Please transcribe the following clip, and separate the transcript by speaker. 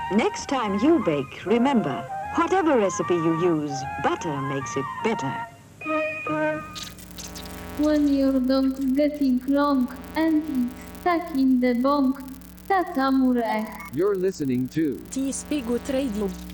Speaker 1: Next time you bake, remember, whatever recipe you use, butter makes it better.
Speaker 2: When your dog's getting long and it's stuck in the bong, tata murek.
Speaker 3: You're listening to
Speaker 4: T-Spigot Radio.